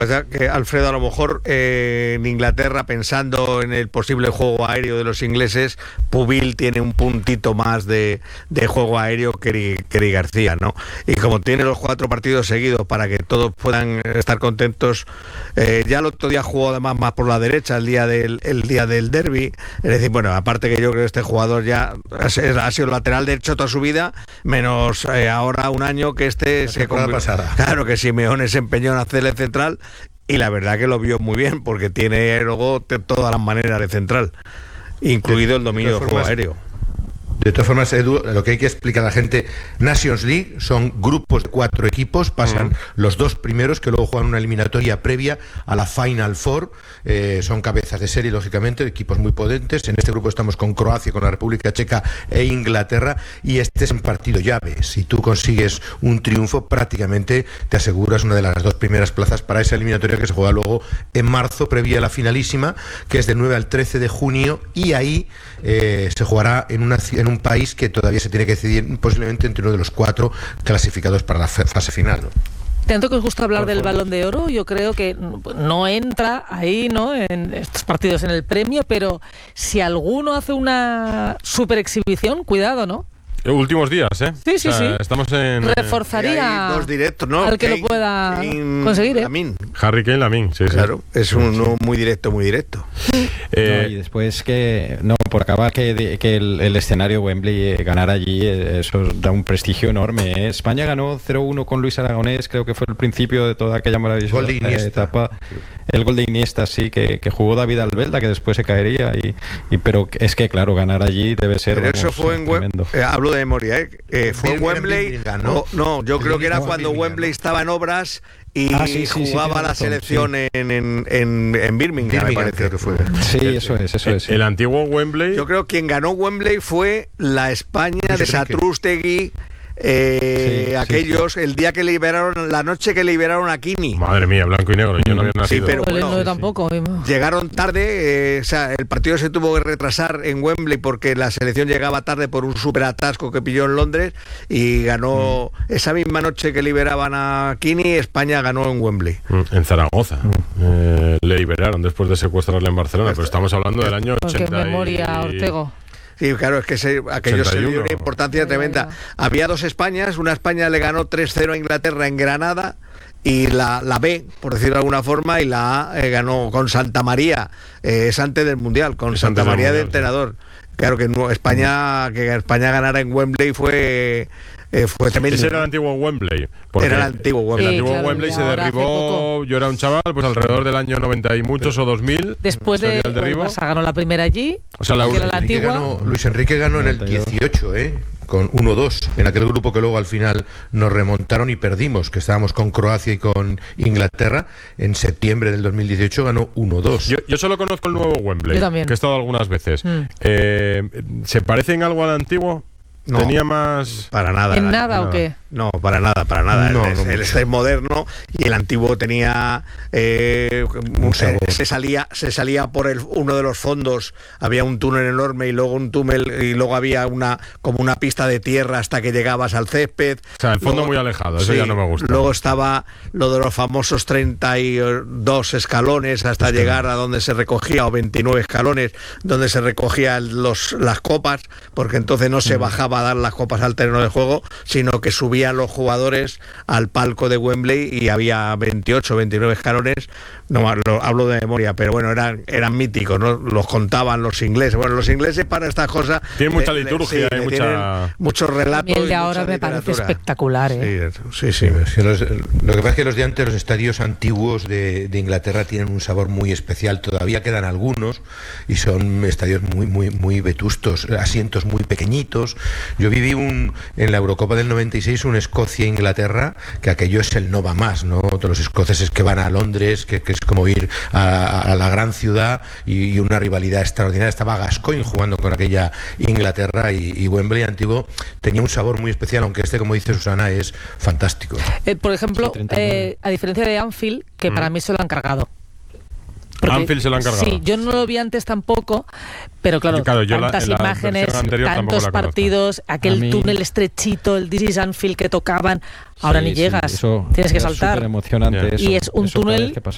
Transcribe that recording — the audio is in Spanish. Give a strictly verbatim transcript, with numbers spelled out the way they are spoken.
O sea, que Alfredo, a lo mejor eh, en Inglaterra, pensando en el posible juego aéreo de los ingleses, Pubil tiene un puntito más de, de juego aéreo que Eric García, ¿no? Y como tiene los cuatro partidos seguidos para que todos puedan estar contentos, eh, ya el otro día jugó además más por la derecha, el día del el día del derbi. Es decir, bueno, aparte que yo creo que este jugador ya ha, ha sido lateral derecho toda su vida, menos eh, ahora un año que este la se pasada. Claro que Simeone se empeñó en hacerle central. Y la verdad que lo vio muy bien, porque tiene luego todas las maneras de central, incluido el dominio del juego aéreo. De todas formas, Edu, lo que hay que explicar a la gente, Nations League son grupos de cuatro equipos, pasan uh-huh. los dos primeros que luego juegan una eliminatoria previa a la Final Four, eh, son cabezas de serie, lógicamente, equipos muy potentes. En este grupo estamos con Croacia, con la República Checa e Inglaterra, y este es un partido llave. Si tú consigues un triunfo, prácticamente te aseguras una de las dos primeras plazas para esa eliminatoria que se juega luego en marzo, previa a la finalísima, que es del nueve al trece de junio, y ahí eh, se jugará en una en un país que todavía se tiene que decidir posiblemente entre uno de los cuatro clasificados para la fase final, ¿no? Tanto que os gusta hablar del Balón de Oro, yo creo que no entra ahí, ¿no?, en estos partidos en el premio, pero si alguno hace una super exhibición, cuidado, ¿no? Últimos días, ¿eh? Sí, sí, o sea, sí. Estamos en... Reforzaría dos directos, ¿no? al que Kane, lo pueda Kane, conseguir, ¿eh? Lamin. Harry Kane, Lamin, sí, claro, sí. es uno muy directo, muy directo. Eh, no, y después que, no, por acabar, que, que el, el escenario Wembley, eh, ganar allí, eh, eso da un prestigio enorme, ¿eh? España ganó cero uno con Luis Aragonés, creo que fue el principio de toda aquella maravillosa gol de Iniesta. etapa. El gol de Iniesta, sí, que, que jugó David Albelda, que después se caería, y, y pero es que, claro, ganar allí debe ser... Pero vamos, eso fue en Wembley, eh, hablo de memoria, ¿eh? Eh, fue en Wembley, no, no, yo creo que era cuando Wembley estaba en obras y ah, sí, sí, jugaba sí, la razón, selección sí. en, en, en, en Birmingham, me parece que fue. Sí, eso es, eso es. Sí. El antiguo Wembley. Yo creo que quien ganó Wembley fue la España de Satrústegui. Eh, sí, aquellos, sí, sí. el día que liberaron, la noche que liberaron a Kini. Madre mía, blanco y negro, yo no había nacido. Sí, pero bueno, no, tampoco. Llegaron tarde, eh, o sea, el partido se tuvo que retrasar en Wembley porque la selección llegaba tarde por un súper atasco que pilló en Londres y ganó mm. esa misma noche que liberaban a Kini, España ganó en Wembley. Mm, en Zaragoza. Mm. Eh, le liberaron después de secuestrarle en Barcelona, pero estamos hablando del año ochenta. Porque memoria, y... Ortego. Sí, claro, es que se, aquello se dio una importancia tremenda. Había dos Españas, una España le ganó tres cero a Inglaterra en Granada y la, la B, por decirlo de alguna forma, y la A eh, ganó con Santa María, eh, es antes del Mundial, con es Santa María de entrenador. Sí. Claro que España, que España ganara en Wembley fue... Eh, fue tremendo. Ese era el antiguo Wembley. Era el antiguo Wembley. El antiguo sí, claro, Wembley se derribó, yo era un chaval, pues alrededor del año noventa y muchos o dos mil. Después de el derribo. Barça ganó la primera allí. O sea, la, que era la antigua. Ganó, Luis Enrique ganó en el dieciocho, ¿eh? Con uno dos, en aquel grupo que luego al final nos remontaron y perdimos, que estábamos con Croacia y con Inglaterra. En septiembre del dos mil dieciocho ganó uno dos. Yo, yo solo conozco el nuevo Wembley, yo también. que he estado algunas veces. Mm. Eh, ¿Se parece en algo al antiguo? No, tenía más... Para nada. ¿En nada, nada, nada o qué? No, para nada, para nada. No, el, no el este es moderno y el antiguo tenía... Eh, un se, se salía se salía por el, uno de los fondos, había un túnel enorme y luego un túnel y luego había una como una pista de tierra hasta que llegabas al césped. O sea, el fondo luego, muy alejado, eso sí, ya no me gusta. Luego estaba lo de los famosos treinta y dos escalones hasta es llegar a donde se recogía, o veintinueve escalones, donde se recogían los, las copas, porque entonces no se bajaba a dar las copas al terreno de juego, sino que subían los jugadores al palco de Wembley y había veintiocho, veintinueve escalones. No lo, hablo de memoria, pero bueno, eran eran míticos, ¿no? Los contaban los ingleses. Bueno, los ingleses para estas cosas tienen mucha liturgia, sí, hay mucha... muchos relatos. Y el de ahora me parece espectacular, ¿eh? Sí, sí, sí. Los, lo que pasa es que los de antes, los estadios antiguos de, de Inglaterra tienen un sabor muy especial. Todavía quedan algunos y son estadios muy, muy, muy vetustos, asientos muy pequeñitos. Yo viví un en la Eurocopa del noventa y seis un Escocia-Inglaterra, que aquello es el no va más, ¿no? Todos los escoceses que van a Londres, que, que es como ir a, a la gran ciudad, y, y una rivalidad extraordinaria. Estaba Gascoigne jugando con aquella Inglaterra, y, y Wembley antiguo tenía un sabor muy especial, aunque este, como dice Susana, es fantástico. Eh, por ejemplo, eh, a diferencia de Anfield, que mm. para mí se lo han cargado. Porque, Anfield se lo han cargado. Sí, yo no lo vi antes tampoco, pero claro, claro tantas la, imágenes, tantos partidos, aquel túnel estrechito, el This is Anfield que tocaban, ahora sí, ni llegas, sí, eso, tienes que saltar. Emocionante, y eso, es un túnel